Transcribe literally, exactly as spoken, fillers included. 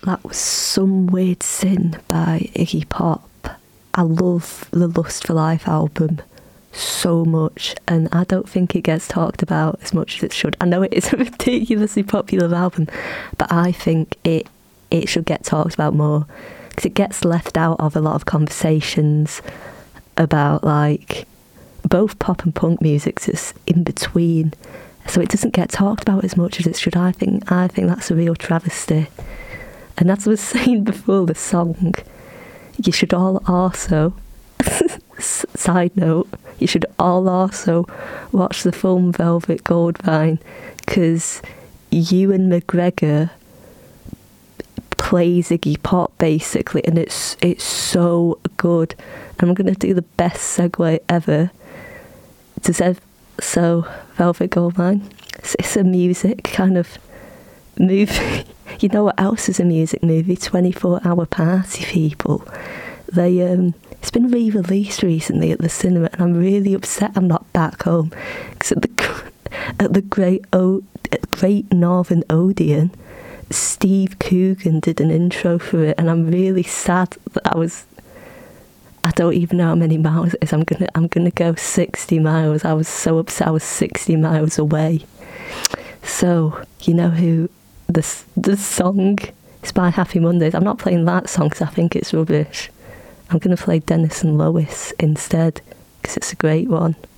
that was Some Weird Sin by Iggy Pop. I love the Lust for Life album so much, and I don't think it gets talked about as much as it should. I know it is a ridiculously popular album, but I think it it should get talked about more, because it gets left out of a lot of conversations about, like, both pop and punk music, just in between. So it doesn't get talked about as much as it should. I think I think that's a real travesty. And as I was saying before, the song, you should all also, side note, you should all also watch the film Velvet Goldmine, because Ewan McGregor plays Iggy Pop, basically, and it's it's so good. And I'm going to do the best segue ever. Does ev- so, Velvet Goldmine, it's, it's a music kind of movie. You know what else is a music movie? twenty-four hour Party People. They um, it's been re-released recently at the cinema, and I'm really upset I'm not back home, because at the at the Great o- Great Northern Odeon, Steve Coogan did an intro for it, and I'm really sad that I was. I don't even know how many miles it is. I'm gonna I'm gonna go sixty miles. I was so upset I was sixty miles away. So you know who the the song is by Happy Mondays. I'm not playing that song because I think it's rubbish. I'm gonna play Dennis and Lois instead, because it's a great one.